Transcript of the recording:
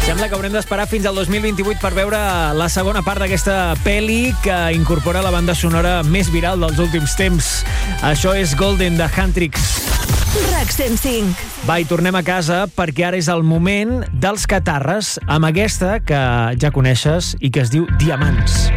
Sembla que haurem d'esperar fins al 2028 per veure la segona part d'aquesta pel·li que incorpora la banda sonora més viral dels últims temps. Això és Golden, de Huntrix. RAC 105. Va, i tornem a casa perquè ara és el moment dels catarres amb aquesta que ja coneixes i que es diu Diamants.